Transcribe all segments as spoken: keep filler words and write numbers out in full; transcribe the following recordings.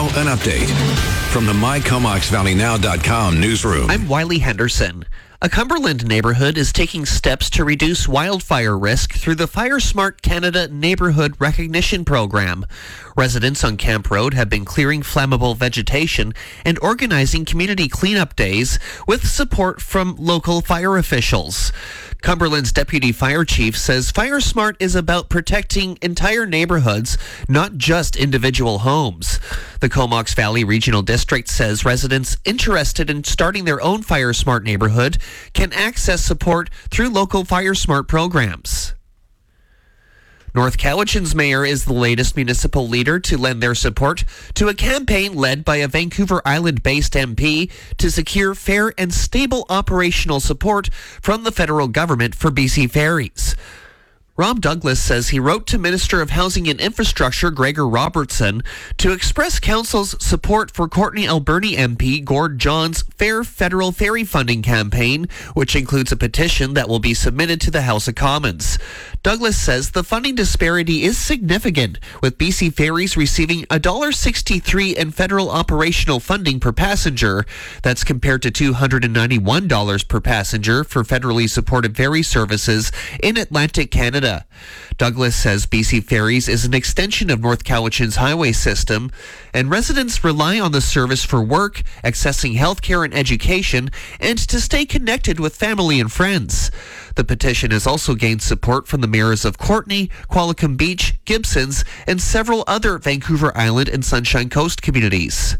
Now an update from the my comox valley now dot com newsroom. I'm Wiley Henderson. A Cumberland neighborhood is taking steps to reduce wildfire risk through the FireSmart Canada Neighborhood Recognition Program. Residents on Camp Road have been clearing flammable vegetation and organizing community cleanup days with support from local fire officials. Cumberland's deputy fire chief says FireSmart is about protecting entire neighborhoods, not just individual homes. The Comox Valley Regional District says residents interested in starting their own FireSmart neighborhood can access support through local FireSmart programs. North Cowichan's mayor is the latest municipal leader to lend their support to a campaign led by a Vancouver Island-based M P to secure fair and stable operational support from the federal government for B C ferries. Rob Douglas says he wrote to Minister of Housing and Infrastructure Gregor Robertson to express council's support for Courtenay Alberni M P Gord John's Fair Federal Ferry Funding campaign, which includes a petition that will be submitted to the House of Commons. Douglas says the funding disparity is significant, with B C Ferries receiving one dollar sixty-three in federal operational funding per passenger. That's compared to two hundred ninety-one dollars per passenger for federally supported ferry services in Atlantic Canada. Douglas says B C Ferries is an extension of North Cowichan's highway system, and residents rely on the service for work, accessing healthcare and education, and to stay connected with family and friends. The petition has also gained support from the mayors of Courtenay, Qualicum Beach, Gibsons, and several other Vancouver Island and Sunshine Coast communities.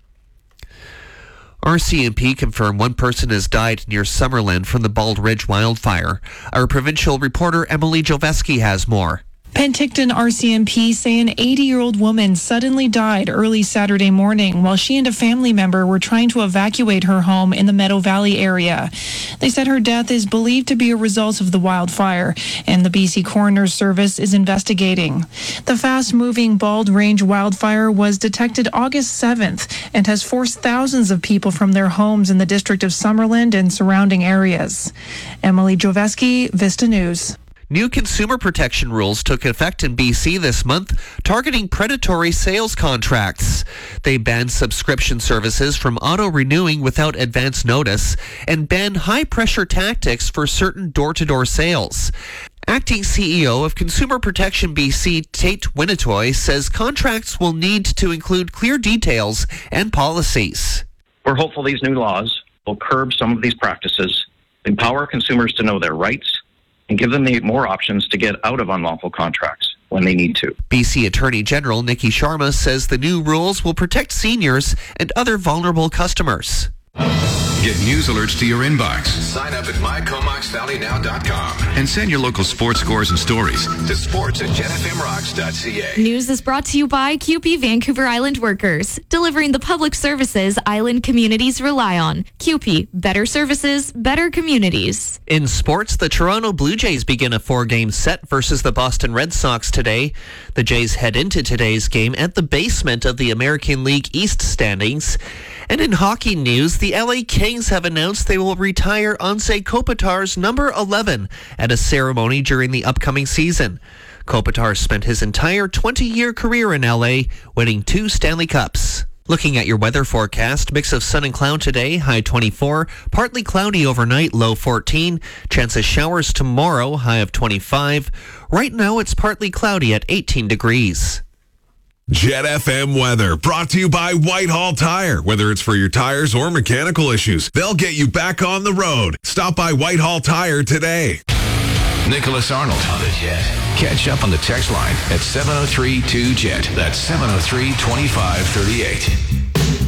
R C M P confirmed one person has died near Summerland from the Bald Ridge wildfire. Our provincial reporter Emily Joveski has more. Penticton R C M P say an eighty-year-old woman suddenly died early Saturday morning while she and a family member were trying to evacuate her home in the Meadow Valley area. They said her death is believed to be a result of the wildfire, and the B C Coroner's Service is investigating. The fast-moving Bald Range wildfire was detected August seventh and has forced thousands of people from their homes in the district of Summerland and surrounding areas. Emily Joveski, Vista News. New consumer protection rules took effect in B C this month, targeting predatory sales contracts. They banned subscription services from auto-renewing without advance notice and banned high-pressure tactics for certain door-to-door sales. Acting C E O of Consumer Protection B C, Tate Winnetoy, says contracts will need to include clear details and policies. We're hopeful these new laws will curb some of these practices, empower consumers to know their rights, and give them the more options to get out of unlawful contracts when they need to. B C Attorney General Nikki Sharma says the new rules will protect seniors and other vulnerable customers. Get news alerts to your inbox. Sign up at my comox valley now dot com and send your local sports scores and stories to sports at jen f m rocks dot c a. News is brought to you by C U P E Vancouver Island Workers, delivering the public services island communities rely on. C U P E, better services, better communities. In sports, the Toronto Blue Jays begin a four-game set versus the Boston Red Sox today. The Jays head into today's game at the basement of the American League East standings. And in hockey news, the L A Kings have announced they will retire Anze Kopitar's number eleven at a ceremony during the upcoming season. Kopitar spent his entire twenty-year career in L A, winning two Stanley Cups. Looking at your weather forecast, mix of sun and cloud today, high twenty-four, partly cloudy overnight, low fourteen, chance of showers tomorrow, high of twenty-five. Right now it's partly cloudy at eighteen degrees. Jet F M weather brought to you by Whitehall Tire. Whether it's for your tires or mechanical issues, they'll get you back on the road. Stop by Whitehall Tire today. Nicholas Arnold on the Jet. Catch up on the text line at seven oh three two Jet. That's seven oh three, two five three eight.